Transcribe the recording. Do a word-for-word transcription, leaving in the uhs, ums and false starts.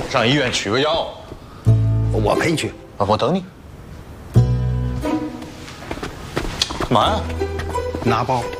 上医院取个药。 我陪你去。 啊，我等你。干嘛呀？ 拿包。